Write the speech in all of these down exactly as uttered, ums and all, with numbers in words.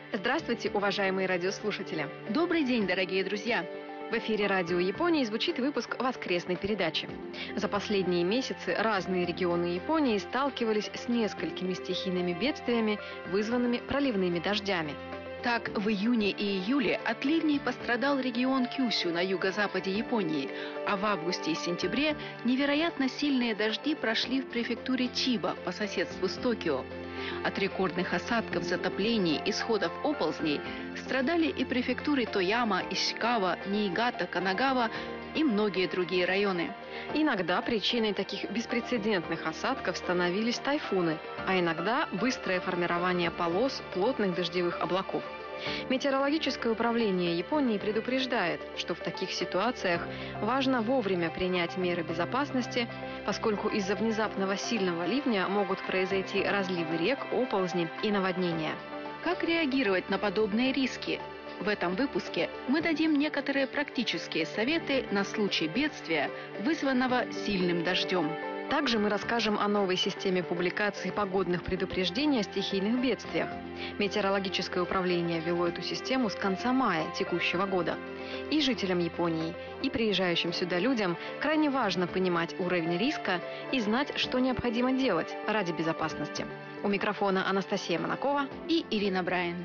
Здравствуйте, уважаемые радиослушатели! Добрый день, дорогие друзья! В эфире радио Японии звучит выпуск воскресной передачи. За последние месяцы разные регионы Японии сталкивались с несколькими стихийными бедствиями, вызванными проливными дождями. Так, в июне и июле от ливней пострадал регион Кюсю на юго-западе Японии, а в августе и сентябре невероятно сильные дожди прошли в префектуре Чиба по соседству с Токио. От рекордных осадков, затоплений и сходов оползней страдали и префектуры Тояма, Ишикава, Ниигата, Канагава и многие другие районы. Иногда причиной таких беспрецедентных осадков становились тайфуны, а иногда быстрое формирование полос плотных дождевых облаков. Метеорологическое управление Японии предупреждает, что в таких ситуациях важно вовремя принять меры безопасности, поскольку из-за внезапного сильного ливня могут произойти разливы рек, оползни и наводнения. Как реагировать на подобные риски? В этом выпуске мы дадим некоторые практические советы на случай бедствия, вызванного сильным дождем. Также мы расскажем о новой системе публикации погодных предупреждений о стихийных бедствиях. Метеорологическое управление ввело эту систему с конца мая текущего года. И жителям Японии, и приезжающим сюда людям крайне важно понимать уровень риска и знать, что необходимо делать ради безопасности. У микрофона Анастасия Монакова и Ирина Брайан.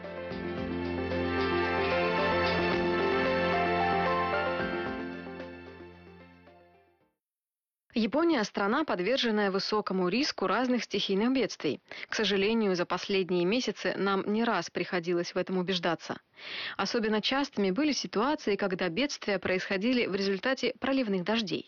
Япония – страна, подверженная высокому риску разных стихийных бедствий. К сожалению, за последние месяцы нам не раз приходилось в этом убеждаться. Особенно частыми были ситуации, когда бедствия происходили в результате проливных дождей.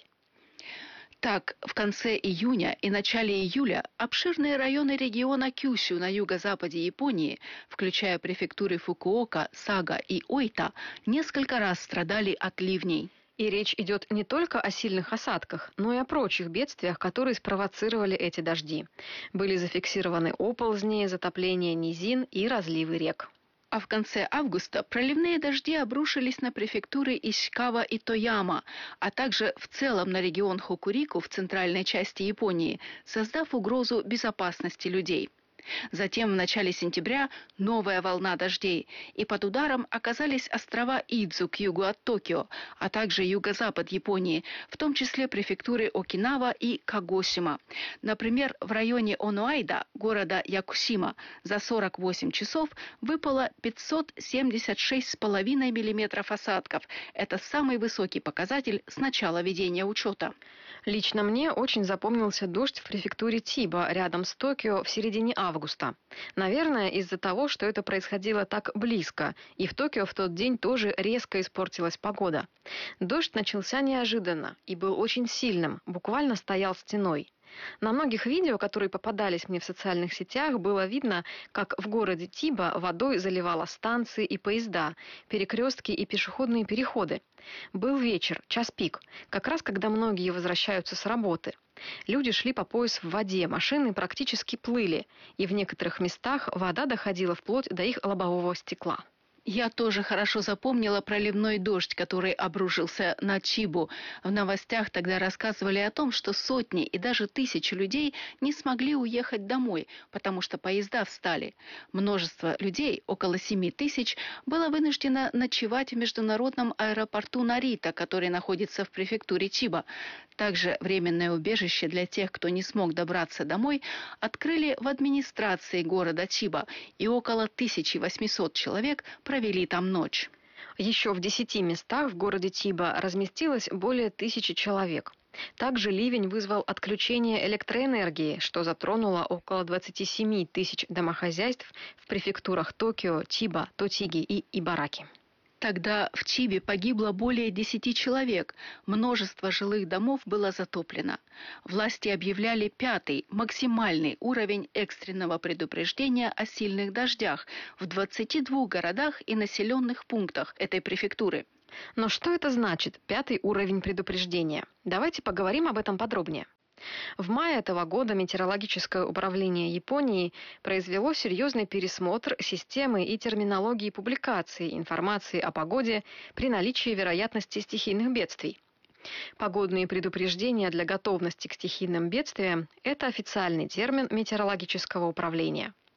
Так, в конце июня и начале июля обширные районы региона Кюсю на юго-западе Японии, включая префектуры Фукуока, Сага и Оита, несколько раз страдали от ливней. И речь идет не только о сильных осадках, но и о прочих бедствиях, которые спровоцировали эти дожди. Были зафиксированы оползни, затопление низин и разливы рек. А в конце августа проливные дожди обрушились на префектуры Ишикава и Тояма, а также в целом на регион Хокурику в центральной части Японии, создав угрозу безопасности людей. Затем в начале сентября новая волна дождей, и под ударом оказались острова Идзу к югу от Токио, а также юго-запад Японии, в том числе префектуры Окинава и Кагосима. Например, в районе Онуайда, города Якусима, за сорок восемь часов выпало пятьсот семьдесят шесть целых пять десятых миллиметров осадков. Это самый высокий показатель с начала ведения учета. Лично мне очень запомнился дождь в префектуре Тиба рядом с Токио в середине августа. августа. Наверное, из-за того, что это происходило так близко, и в Токио в тот день тоже резко испортилась погода. Дождь начался неожиданно и был очень сильным, буквально стоял стеной. На многих видео, которые попадались мне в социальных сетях, было видно, как в городе Тиба водой заливало станции и поезда, перекрестки и пешеходные переходы. Был вечер, час пик, как раз когда многие возвращаются с работы. Люди шли по пояс в воде, машины практически плыли, и в некоторых местах вода доходила вплоть до их лобового стекла. Я тоже хорошо запомнила проливной дождь, который обрушился на Чибу. В новостях тогда рассказывали о том, что сотни и даже тысячи людей не смогли уехать домой, потому что поезда встали. Множество людей, около семи тысяч, было вынуждено ночевать в международном аэропорту Нарита, который находится в префектуре Чиба. Также временное убежище для тех, кто не смог добраться домой, открыли в администрации города Чиба, и около тысячи восьмисот человек провели там ночь. Еще в десяти местах в городе Тиба разместилось более тысячи человек. Также ливень вызвал отключение электроэнергии, что затронуло около двадцати семи тысяч домохозяйств в префектурах Токио, Тиба, Тотиги и Ибараки. Тогда в Чибе погибло более десяти человек, множество жилых домов было затоплено. Власти объявляли пятый, максимальный уровень экстренного предупреждения о сильных дождях в двадцати двух городах и населенных пунктах этой префектуры. Но что это значит, пятый уровень предупреждения? Давайте поговорим об этом подробнее. В мае этого года Метеорологическое управление Японии произвело серьезный пересмотр системы и терминологии публикации информации о погоде при наличии вероятности стихийных бедствий. Погодные предупреждения для готовности к стихийным бедствиям – это официальный термин Метеорологического управления.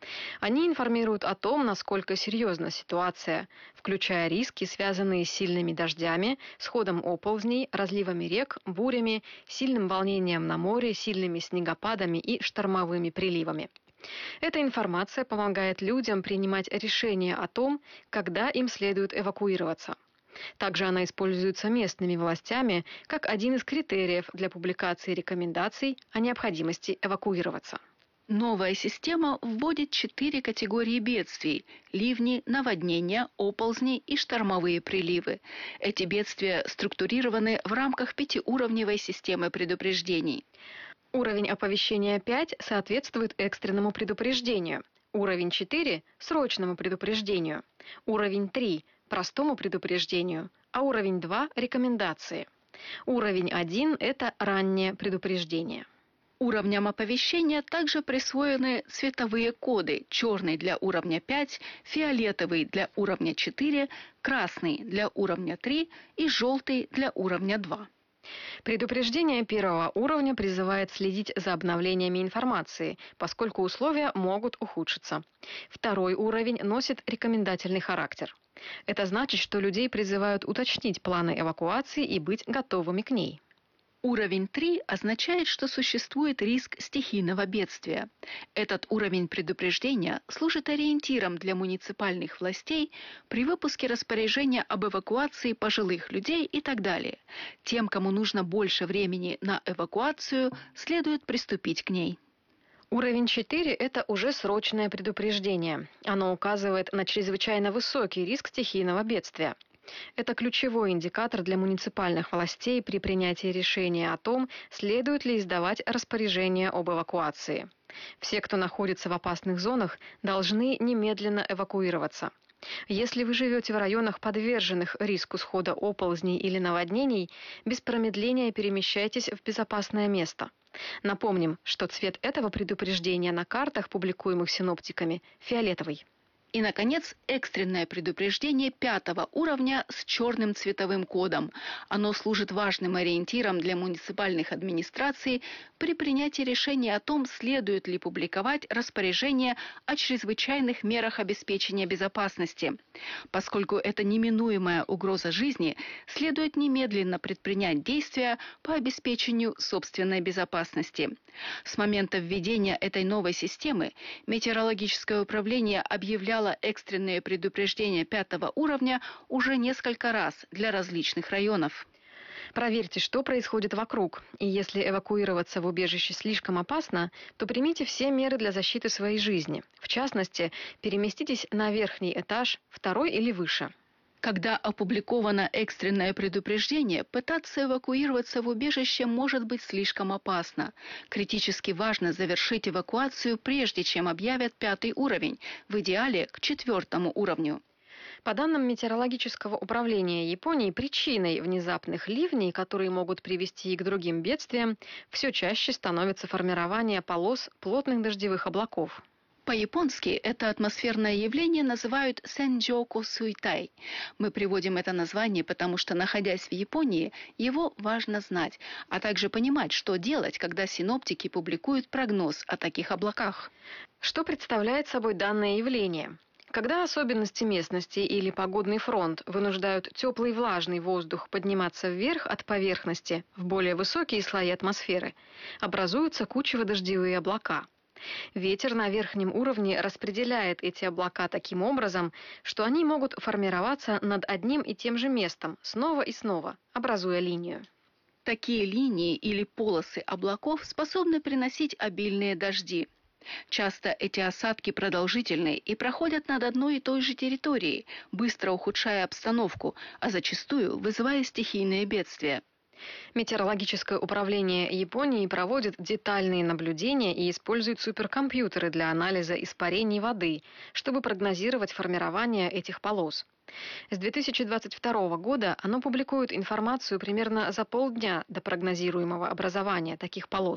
Они информируют о том, насколько серьезна ситуация, включая риски, связанные с сильными дождями, сходом оползней, разливами рек, бурями, сильным волнением на море, сильными снегопадами и штормовыми приливами. Эта информация помогает людям принимать решения о том, когда им следует эвакуироваться. Также она используется местными властями как один из критериев для публикации рекомендаций о необходимости эвакуироваться. Новая система вводит четыре категории бедствий – ливни, наводнения, оползни и штормовые приливы. Эти бедствия структурированы в рамках пятиуровневой системы предупреждений. Уровень оповещения пять соответствует экстренному предупреждению. Уровень четыре – срочному предупреждению. Уровень три – простому предупреждению. А уровень два – рекомендации. Уровень один – это раннее предупреждение. Уровням оповещения также присвоены цветовые коды: черный для уровня пять, фиолетовый для уровня четыре, красный для уровня три и желтый для уровня два. Предупреждение первого уровня призывает следить за обновлениями информации, поскольку условия могут ухудшиться. Второй уровень носит рекомендательный характер. Это значит, что людей призывают уточнить планы эвакуации и быть готовыми к ней. Уровень три означает, что существует риск стихийного бедствия. Этот уровень предупреждения служит ориентиром для муниципальных властей при выпуске распоряжения об эвакуации пожилых людей и так далее. Тем, кому нужно больше времени на эвакуацию, следует приступить к ней. Уровень четыре – это уже срочное предупреждение. Оно указывает на чрезвычайно высокий риск стихийного бедствия. Это ключевой индикатор для муниципальных властей при принятии решения о том, следует ли издавать распоряжение об эвакуации. Все, кто находится в опасных зонах, должны немедленно эвакуироваться. Если вы живете в районах, подверженных риску схода оползней или наводнений, без промедления перемещайтесь в безопасное место. Напомним, что цвет этого предупреждения на картах, публикуемых синоптиками, фиолетовый. И, наконец, экстренное предупреждение пятого уровня с черным цветовым кодом. Оно служит важным ориентиром для муниципальных администраций при принятии решения о том, следует ли публиковать распоряжение о чрезвычайных мерах обеспечения безопасности. Поскольку это неминуемая угроза жизни, следует немедленно предпринять действия по обеспечению собственной безопасности. С момента введения этой новой системы метеорологическое управление объявляло экстренные предупреждения пятого уровня уже несколько раз для различных районов. Проверьте, что происходит вокруг. И если эвакуироваться в убежище слишком опасно, то примите все меры для защиты своей жизни. В частности, переместитесь на верхний этаж, второй или выше. Когда опубликовано экстренное предупреждение, пытаться эвакуироваться в убежище может быть слишком опасно. Критически важно завершить эвакуацию, прежде чем объявят пятый уровень, в идеале к четвертому уровню. По данным Метеорологического управления Японии, причиной внезапных ливней, которые могут привести и к другим бедствиям, все чаще становится формирование полос плотных дождевых облаков. По-японски это атмосферное явление называют сенджоку суйтай. Мы приводим это название, потому что, находясь в Японии, его важно знать, а также понимать, что делать, когда синоптики публикуют прогноз о таких облаках. Что представляет собой данное явление? Когда особенности местности или погодный фронт вынуждают теплый влажный воздух подниматься вверх от поверхности в более высокие слои атмосферы, образуются кучево-дождевые облака. Ветер на верхнем уровне распределяет эти облака таким образом, что они могут формироваться над одним и тем же местом снова и снова, образуя линию. Такие линии или полосы облаков способны приносить обильные дожди. Часто эти осадки продолжительны и проходят над одной и той же территорией, быстро ухудшая обстановку, а зачастую вызывая стихийные бедствия. Метеорологическое управление Японии проводит детальные наблюдения и использует суперкомпьютеры для анализа испарений воды, чтобы прогнозировать формирование этих полос. С две тысячи двадцать второго года оно публикует информацию примерно за полдня до прогнозируемого образования таких полос.